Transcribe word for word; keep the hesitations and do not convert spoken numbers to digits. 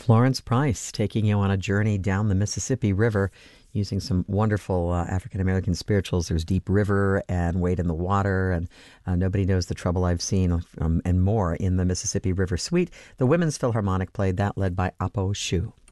Florence Price taking you on a journey down the Mississippi River using some wonderful uh, African American spirituals. There's Deep River and Wade in the Water and uh, Nobody Knows the Trouble I've Seen, um, and more in the Mississippi River Suite. The Women's Philharmonic played that, led by Apo Shu.